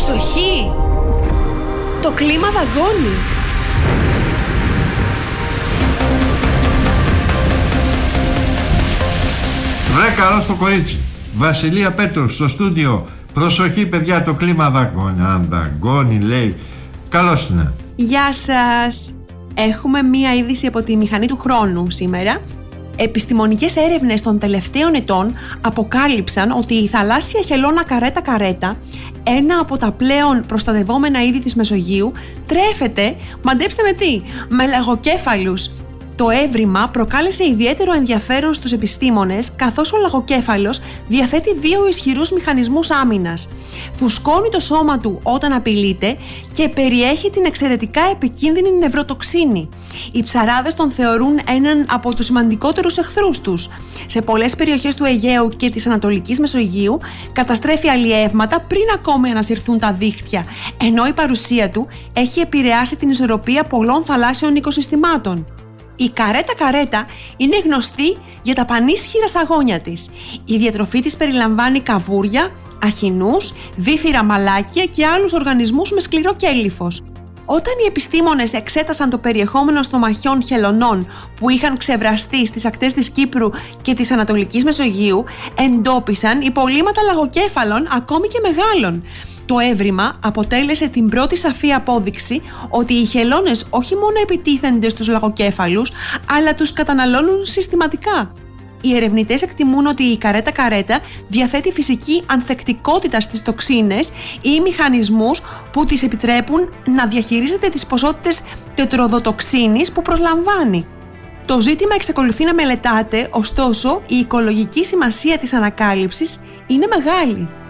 Προσοχή! Το κλίμα δαγκώνει. Βρε καλό στο κορίτσι. Βασιλεία Πέτρου στο στούντιο. Προσοχή παιδιά, το κλίμα δαγκώνει. Αν δαγκώνει λέει. Καλώς είναι. Γεια σας. Έχουμε μία είδηση από τη μηχανή του χρόνου σήμερα. Επιστημονικές έρευνες των τελευταίων ετών αποκάλυψαν ότι η θαλάσσια χελώνα καρέτα-καρέτα, ένα από τα πλέον προστατευόμενα είδη της Μεσογείου, τρέφεται, μαντέψτε με τι, με λαγοκέφαλους. Το έβριμα προκάλεσε ιδιαίτερο ενδιαφέρον στους επιστήμονες, καθώς ο λαγοκέφαλος διαθέτει δύο ισχυρούς μηχανισμούς άμυνας. Φουσκώνει το σώμα του όταν απειλείται και περιέχει την εξαιρετικά επικίνδυνη νευροτοξίνη. Οι ψαράδες τον θεωρούν έναν από τους σημαντικότερους εχθρούς τους. Σε πολλές περιοχές του Αιγαίου και της Ανατολικής Μεσογείου καταστρέφει αλλιεύματα πριν ακόμη ανασυρθούν τα δίχτυα, ενώ η παρουσία του έχει επηρεάσει την ισορροπία πολλών θαλάσσιων οικοσυστημάτων. Η καρέτα-καρέτα είναι γνωστή για τα πανίσχυρα σαγόνια της. Η διατροφή της περιλαμβάνει καβούρια, αχινούς, δίθυρα μαλάκια και άλλους οργανισμούς με σκληρό κέλυφος. Όταν οι επιστήμονες εξέτασαν το περιεχόμενο στομαχιών χελωνών που είχαν ξεβραστεί στις ακτές της Κύπρου και της Ανατολικής Μεσογείου, εντόπισαν υπολείμματα λαγοκέφαλων ακόμη και μεγάλων. Το έβριμα αποτέλεσε την πρώτη σαφή απόδειξη ότι οι χελώνες όχι μόνο επιτίθενται στους λαγοκέφαλους, αλλά τους καταναλώνουν συστηματικά. Οι ερευνητές εκτιμούν ότι η καρέτα-καρέτα διαθέτει φυσική ανθεκτικότητα στις τοξίνες ή μηχανισμούς που της επιτρέπουν να διαχειρίζεται τις ποσότητες τετροδοτοξίνης που προσλαμβάνει. Το ζήτημα εξακολουθεί να μελετάται, ωστόσο η οικολογική σημασία της ανακάλυψης είναι μεγάλη.